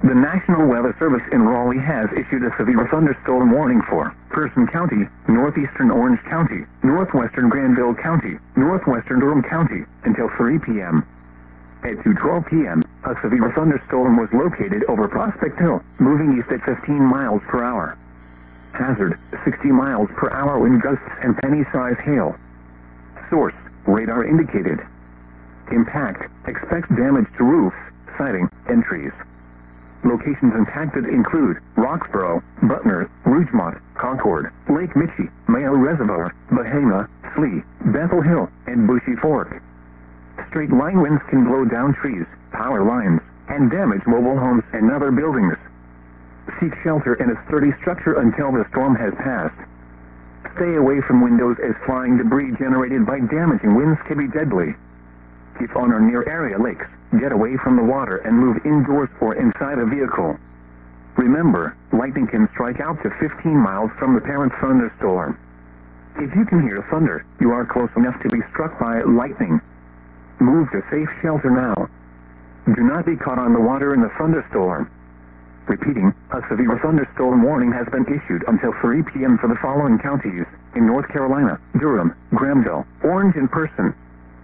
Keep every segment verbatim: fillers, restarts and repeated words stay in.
The National Weather Service in Raleigh has issued a severe thunderstorm warning for Person County, northeastern Orange County, northwestern Granville County, northwestern Durham County until three p m At two twelve p m, a severe thunderstorm was located over Prospect Hill, moving east at fifteen miles per hour. Hazard, sixty miles per hour wind gusts and penny-size hail. Source, radar indicated. Impact, expects damage to roofs, siding, and trees. Locations impacted include Roxborough, Butner, Rougemont, Concord, Lake Michie, Mayo Reservoir, Bahama, Slee, Bethel Hill, and Bushy Fork. Straight line winds can blow down trees, power lines, and damage mobile homes and other buildings. Seek shelter in a sturdy structure until the storm has passed. Stay away from windows as flying debris generated by damaging winds can be deadly. If on or near area lakes, get away from the water and move indoors or inside a vehicle. Remember, lightning can strike out to fifteen miles from the parent thunderstorm. If you can hear thunder, you are close enough to be struck by lightning. Move to safe shelter now. Do not be caught on the water in the thunderstorm. Repeating, a severe thunderstorm warning has been issued until three p m for the following counties in North Carolina: Durham, Granville, Orange, and Person.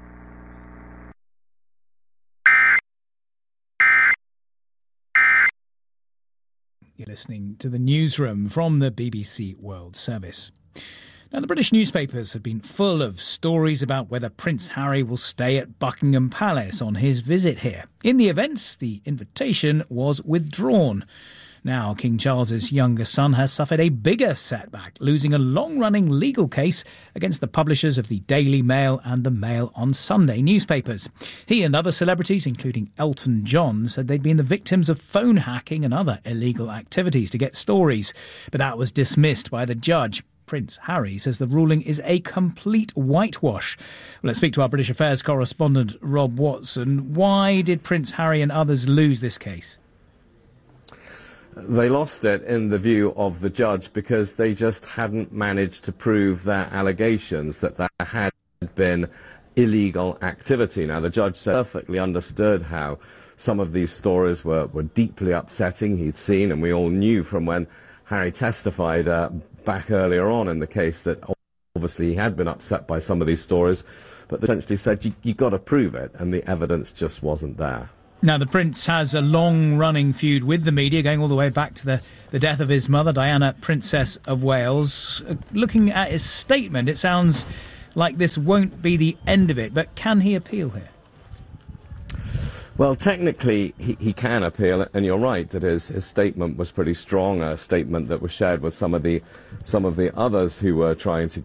You're listening to the newsroom from the B B C World Service. Now, the British newspapers have been full of stories about whether Prince Harry will stay at Buckingham Palace on his visit here. In the events, the invitation was withdrawn. Now, King Charles's younger son has suffered a bigger setback, losing a long-running legal case against the publishers of the Daily Mail and the Mail on Sunday newspapers. He and other celebrities, including Elton John, said they'd been the victims of phone hacking and other illegal activities to get stories. But that was dismissed by the judge. Prince Harry says the ruling is a complete whitewash. Well, let's speak to our British Affairs correspondent, Rob Watson. Why did Prince Harry and others lose this case? They lost it, in the view of the judge, because they just hadn't managed to prove their allegations that there had been illegal activity. Now, the judge perfectly understood how some of these stories were, were deeply upsetting. He'd seen, and we all knew from when Harry testified uh, back earlier on in the case, that obviously he had been upset by some of these stories, but essentially said, you, you got to prove it, and the evidence just wasn't there. Now, the Prince has a long-running feud with the media, going all the way back to the, the death of his mother, Diana, Princess of Wales. Uh, looking at his statement, it sounds like this won't be the end of it, but can he appeal here? Well, technically, he, he can appeal, and you're right that his, his statement was pretty strong, a statement that was shared with some of the some of the others who were trying to